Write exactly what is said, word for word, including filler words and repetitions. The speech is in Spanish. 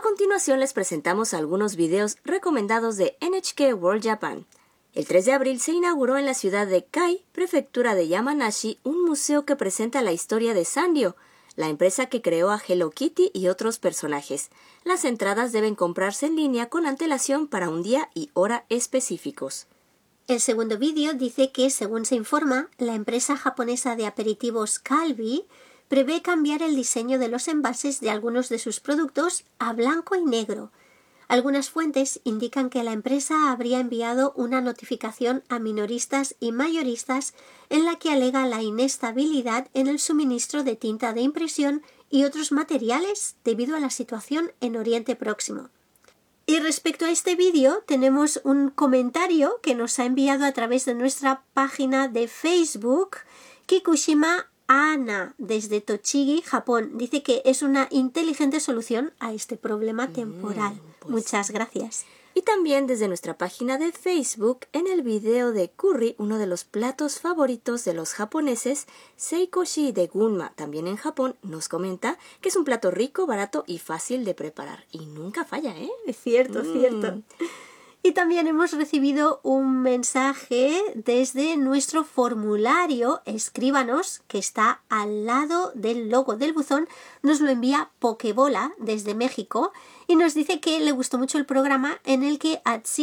continuación les presentamos algunos videos recomendados de N H K World Japan. El tres de abril se inauguró en la ciudad de Kai, prefectura de Yamanashi, un museo que presenta la historia de Sanrio, la empresa que creó a Hello Kitty y otros personajes. Las entradas deben comprarse en línea con antelación para un día y hora específicos. El segundo vídeo dice que, según se informa, la empresa japonesa de aperitivos Calbee prevé cambiar el diseño de los envases de algunos de sus productos a blanco y negro. Algunas fuentes indican que la empresa habría enviado una notificación a minoristas y mayoristas en la que alega la inestabilidad en el suministro de tinta de impresión y otros materiales debido a la situación en Oriente Próximo. Y respecto a este vídeo tenemos un comentario que nos ha enviado a través de nuestra página de Facebook Kikushima Ana, desde Tochigi, Japón. Dice que es una inteligente solución a este problema temporal. Mm, pues. Muchas gracias. Y también desde nuestra página de Facebook, en el video de curry, uno de los platos favoritos de los japoneses, Seikoshi de Gunma, también en Japón, nos comenta que es un plato rico, barato y fácil de preparar. Y nunca falla, ¿eh? Es cierto, mm. cierto. Y también hemos recibido un mensaje desde nuestro formulario Escríbanos, que está al lado del logo del buzón. Nos lo envía Pokebola desde México y nos dice que le gustó mucho el programa en el que Atsi